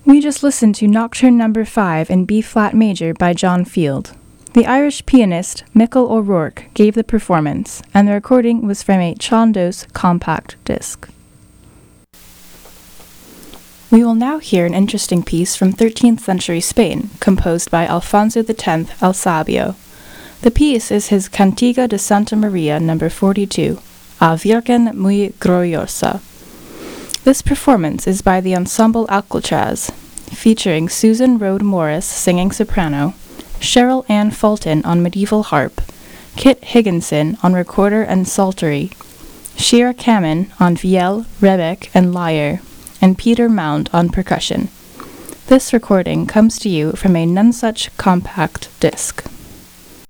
We just listened to Nocturne No. 5 in B-flat major by John Field. The Irish pianist Michael O'Rourke gave the performance, and the recording was from a Chandos compact disc. We will now hear an interesting piece from 13th century Spain, composed by Alfonso X el Sabio. The piece is his Cantiga de Santa Maria No. 42, A Virgen muy gloriosa. This performance is by the ensemble Alcatraz, featuring Susan Rhodes Morris singing soprano, Cheryl Ann Fulton on medieval harp, Kit Higginson on recorder and psaltery, Shira Kamen on vielle, rebec, and lyre, and Peter Mound on percussion. This recording comes to you from a Nonesuch compact disc.